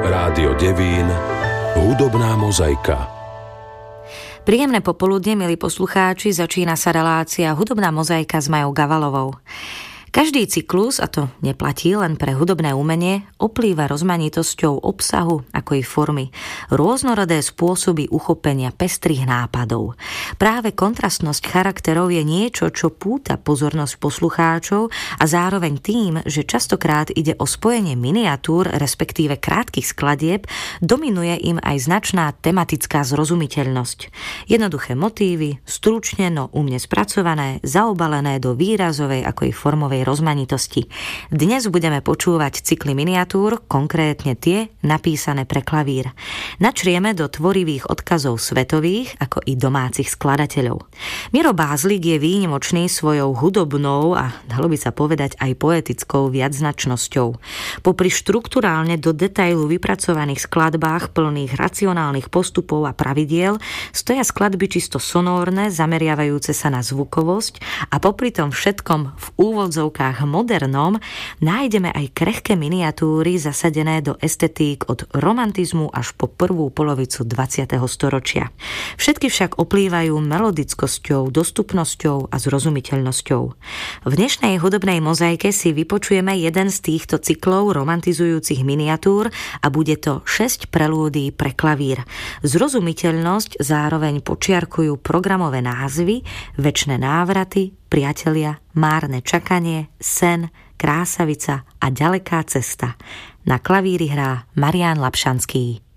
Rádio Devín, hudobná mozaika. Príjemné popoludne, milí poslucháči, začína sa relácia Hudobná mozaika s Majou Gavalovou. Každý cyklus, a to neplatí len pre hudobné umenie, oplýva rozmanitosťou obsahu ako i formy, rôznorodé spôsoby uchopenia pestrých nápadov. Práve kontrastnosť charakterov je niečo, čo púta pozornosť poslucháčov a zároveň tým, že častokrát ide o spojenie miniatúr, respektíve krátkych skladieb, dominuje im aj značná tematická zrozumiteľnosť. Jednoduché motívy, stručne no umne spracované, zaobalené do výrazovej ako i formovej rozmanitosti. Dnes budeme počúvať cykly miniatúr, konkrétne tie napísané pre klavír. Načrieme do tvorivých odkazov svetových ako i domácich skladateľov. Miro Bázlik je výnimočný svojou hudobnou a dalo by sa povedať aj poetickou viacznačnosťou. Popri štrukturálne do detailu vypracovaných skladbách plných racionálnych postupov a pravidiel stoja skladby čisto sonórne, zameriavajúce sa na zvukovosť a popri tom všetkom v úvodzovkách modernom nájdeme aj krehké miniatúry zasadené do estetík od romantizmu až po prvú polovicu 20. storočia. Všetky však oplývajú melodickosťou, dostupnosťou a zrozumiteľnosťou. V dnešnej hudobnej mozaike si vypočujeme jeden z týchto cyklov romantizujúcich miniatúr a bude to 6 prelúdií pre klavír. Zrozumiteľnosť zároveň počiarkujú programové názvy, Večné návraty, Priatelia, Márne čakanie, Sen, Krásavica a Ďaleká cesta. Na klavíri hrá Marián Lapšanský.